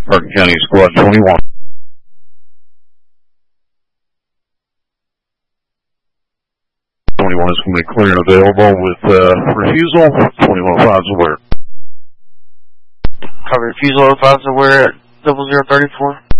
Bergen County Squad 21. 21 is going to be clear and available with refusal. 2105 is aware. Copy, refusal 05 is aware at 0034.